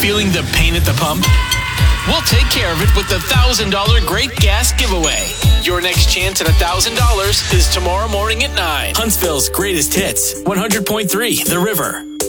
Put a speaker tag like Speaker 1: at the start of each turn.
Speaker 1: Feeling the pain at the pump? We'll take care of it with the $1,000 Great Gas Giveaway. Your next chance at $1,000 is tomorrow morning at 9. Huntsville's greatest hits, 100.3 The River.